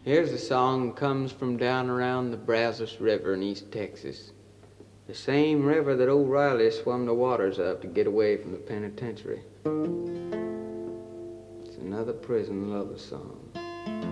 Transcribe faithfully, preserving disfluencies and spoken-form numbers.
Here's a song comes from down around the Brazos River in East Texas. The same river that old Riley swum the waters of to get away from the penitentiary. It's another prison lover song.